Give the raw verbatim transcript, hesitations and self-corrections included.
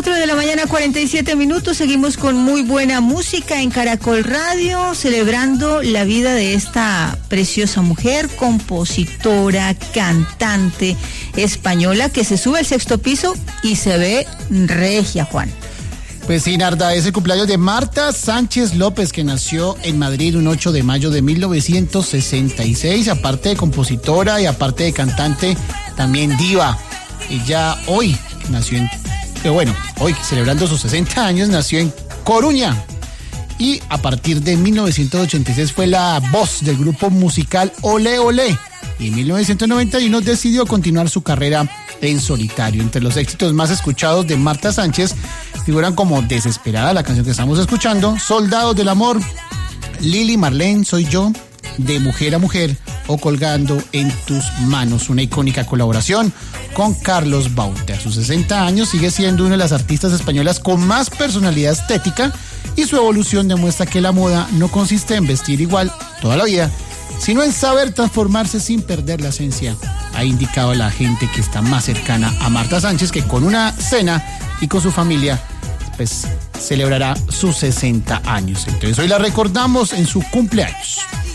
cuatro de la mañana, cuarenta y siete minutos. Seguimos con muy buena música en Caracol Radio, celebrando la vida de esta preciosa mujer, compositora, cantante española, que se sube al sexto piso y se ve regia, Juan. Pues sí, Narda, es el cumpleaños de Marta Sánchez López, que nació en Madrid un ocho de mayo de mil novecientos sesenta y seis. Aparte de compositora y aparte de cantante, también diva. Ella hoy nació en, eh, bueno, hoy celebrando sus sesenta años, nació en Coruña. Y a partir de mil novecientos ochenta y seis fue la voz del grupo musical Olé Olé. Y en mil novecientos noventa y uno decidió continuar su carrera en solitario. Entre los éxitos más escuchados de Marta Sánchez figuran como Desesperada, la canción que estamos escuchando, Soldados del Amor, Lili Marlene, Soy Yo, De Mujer a Mujer o Colgando en Tus Manos, una icónica colaboración con Carlos Baute. A sus sesenta años sigue siendo una de las artistas españolas con más personalidad estética y su evolución demuestra que la moda no consiste en vestir igual toda la vida, sino en saber transformarse sin perder la esencia. Ha indicado a la gente que está más cercana a Marta Sánchez, que con una cena y con su familia pues celebrará sus sesenta años. Entonces hoy la recordamos en su cumpleaños.